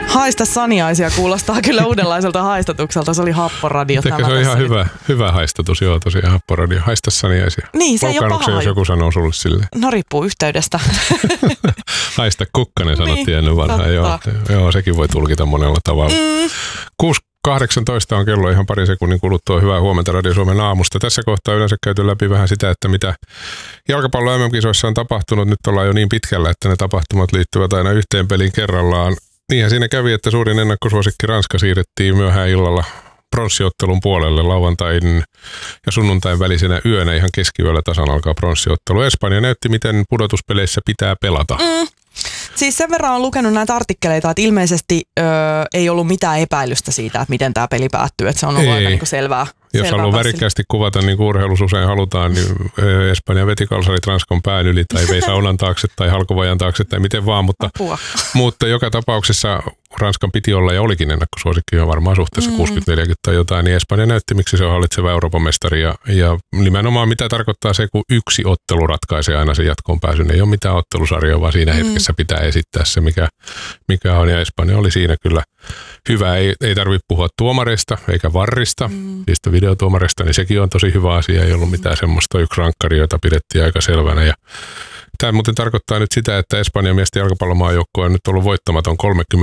Haista saniaisia kuulostaa kyllä uudenlaiselta haistatukselta. Se oli Happoradio. Se on ihan hyvä haistatus, joo tosiaan Happoradio. Haista saniaisia. Niin, se ei ole paha. Jos joku sanoo sulle silleen? No riippuu yhteydestä. Haista kukkanen sanottiin ennen vanhaa. Joo, sekin voi tulkita monella tavalla. 6.18 on kello ihan pari sekunnin kuluttua. Hyvää huomenta Radio Suomen aamusta. Tässä kohtaa yleensä käyty läpi vähän sitä, että mitä jalkapallon MM-kisoissa on tapahtunut. Nyt ollaan jo niin pitkällä, että ne tapahtumat liittyvät aina yhteen peliin kerrallaan. Niinhän siinä kävi, että suurin ennakkosuosikki Ranska siirrettiin myöhään illalla pronssiottelun puolelle. Lauantain ja sunnuntain välisenä yönä ihan keskiyöllä tasan alkaa pronssiottelu. Espanja näytti, miten pudotuspeleissä pitää pelata. Siis sen verran on lukenut näitä artikkeleita, että ilmeisesti ei ollut mitään epäilystä siitä, että miten tämä peli päättyy. Että se on ollut aika niin kuin selvää. Jos haluaa värikkäästi kuvata, niin kuin urheilussa usein halutaan, niin Espanja veti kalsarit Ranskan pään yli tai vei saunan taakse tai halkovajan taakse tai miten vaan. Mutta joka tapauksessa Ranskan piti olla ja olikin ennakkosuosikki jo varmaan suhteessa 60-40 tai jotain, niin Espanja näytti, miksi se on hallitseva Euroopan mestari. Ja nimenomaan mitä tarkoittaa se, kun yksi ottelu ratkaisee aina sen jatkoon pääsyn. Ei ole mitään ottelusarjaa, vaan siinä hetkessä pitää esittää se, mikä on. Ja Espanja oli siinä kyllä hyvä. Ei tarvitse puhua tuomareista eikä varrista, niistä videotuomareista, niin sekin on tosi hyvä asia. Ei ollut mitään semmoista yksi rankkari, jota pidettiin aika selvänä. Ja tämä muuten tarkoittaa nyt sitä, että Espanjan miesten jalkapallomaajoukkue on nyt ollut voittamaton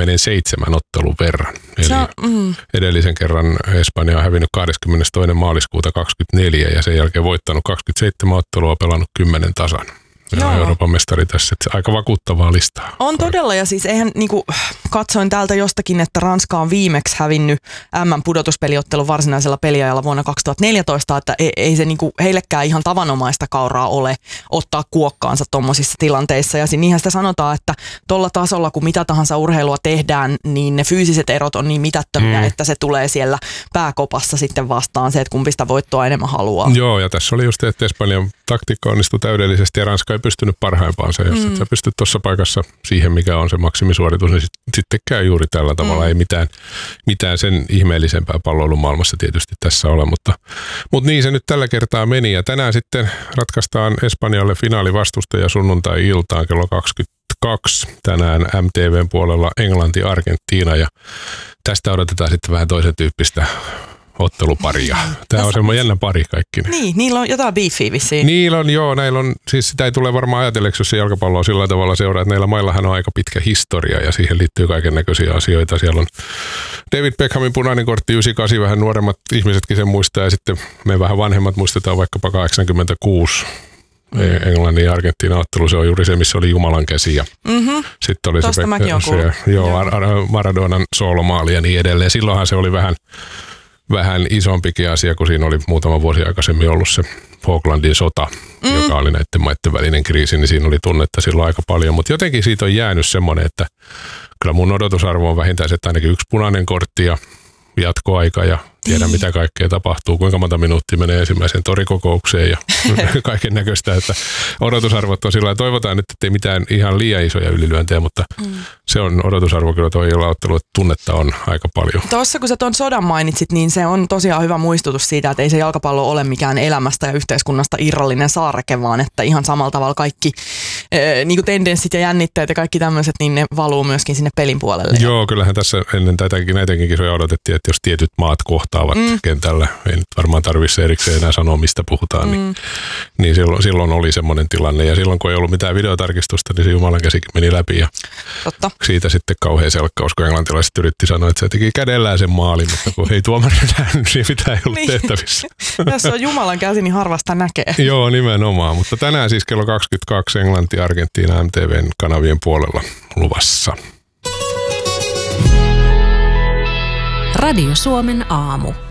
37 ottelun verran. Eli edellisen kerran Espanja on hävinnyt 22. maaliskuuta 2024 ja sen jälkeen voittanut 27 ottelua, pelannut 10 tasan. Ja Euroopan mestari tässä, että aika vakuuttavaa listaa. On todella, ja siis eihän niinku, katsoin täältä jostakin, että Ranska on viimeksi hävinnyt MM-pudotuspeliottelun varsinaisella peliajalla vuonna 2014, että ei se niinku heillekään ihan tavanomaista kauraa ole ottaa kuokkaansa tommosissa tilanteissa. Ja niinhän sitä sanotaan, että tuolla tasolla, kun mitä tahansa urheilua tehdään, niin ne fyysiset erot on niin mitättömiä, että se tulee siellä pääkopassa sitten vastaan se, että kumpi sitä voittoa enemmän haluaa. Joo, ja tässä oli just, että Espanjan taktiikka onnistui täydellisesti ja Ranska ei pystynyt parhaimpaansa. Jos et sä pystyt tuossa paikassa siihen, mikä on se maksimisuoritus, niin sitten käy juuri tällä tavalla. Ei mitään sen ihmeellisempää palloilun maailmassa tietysti tässä ole, mutta niin se nyt tällä kertaa meni. Ja tänään sitten ratkaistaan Espanjalle finaalivastustaja sunnuntai-iltaan kello 22. Tänään MTVn puolella Englanti-Argentiina ja tästä odotetaan sitten vähän toisen tyyppistä otteluparia. Tämä on semmoinen jännä pari kaikki. Niin, niillä on jotain beefiä vissiin. Niillä on, joo, näillä on, siis sitä ei tule varmaan ajatelleeksi, jos se jalkapallo on sillä tavalla seuraa, että näillä maillahan on aika pitkä historia ja siihen liittyy kaiken näköisiä asioita. Siellä on David Beckhamin punainen kortti 98, vähän nuoremmat ihmisetkin sen muistaa ja sitten me vähän vanhemmat muistetaan vaikkapa 86. Englannin ja Argentiinan ottelu, se on juuri se, missä oli Jumalan käsi ja sitten oli tosta Maradonan soolomaali ja niin edelleen. Silloinhan se oli vähän isompikin asia, kun siinä oli muutama vuosi aikaisemmin ollut se Falklandin sota, joka oli näiden maiden välinen kriisi, niin siinä oli tunnetta silloin aika paljon. Mutta jotenkin siitä on jäänyt semmoinen, että kyllä mun odotusarvo on vähintään se, että ainakin yksi punainen kortti ja jatkoaika ja tiedä mitä kaikkea tapahtuu, kuinka monta minuuttia menee ensimmäiseen torikokoukseen ja kaiken näköistä, että odotusarvot on sillä toivotaan nyt, että ei mitään ihan liian isoja ylilyöntejä, mutta se on odotusarvo kyllä tuo ottelu, että tunnetta on aika paljon. Tuossa kun sä tuon sodan mainitsit, niin se on tosiaan hyvä muistutus siitä, että ei se jalkapallo ole mikään elämästä ja yhteiskunnasta irrallinen saareke, vaan että ihan samalla tavalla kaikki niin kuin tendenssit ja jännitteet ja kaikki tämmöiset, niin ne valuu myöskin sinne pelin puolelle. Joo, kyllähän tässä ennen näitäkin kisoja odotettiin, että jos tietyt maat kohtaavat kentällä, ei nyt varmaan tarvitse erikseen enää sanoa, mistä puhutaan, niin silloin oli semmoinen tilanne. Ja silloin, kun ei ollut mitään videotarkistusta, niin se Jumalan käsikin meni läpi. Ja siitä sitten kauhean selkkaus, kun englantilaiset yritti sanoa, että se teki kädellään sen maalin, mutta kun ei tuomari nähnyt, niin mitä ei ollut tehtävissä. Jos on Jumalan käsi, niin harvasta näkee. Joo, nimenomaan. Mutta tänään siis kello 22 Englanti, Argentiina, MTVn kanavien puolella luvassa. Radio Suomen aamu.